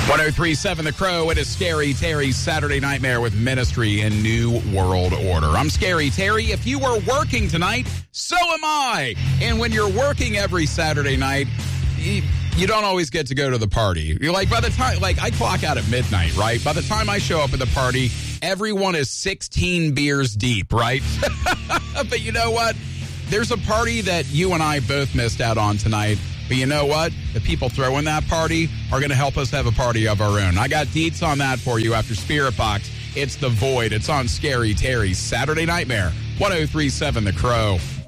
1037 The Crow. It is Scary Terry's Saturday Nightmare with Ministry and New World Order. I'm Scary Terry. If you were working tonight, so am I. And when you're working every Saturday night, you don't always get to go to the party. You're like, by the time, I clock out at midnight, right? By the time I show up at the party, everyone is 16 beers deep, right? But you know what? There's a party that you and I both missed out on tonight. But you know what? The people throwing that party are going to help us have a party of our own. I got deets on that for you after Spirit Box. It's The Void. It's on Scary Terry's Saturday Nightmare. 1037 The Crow.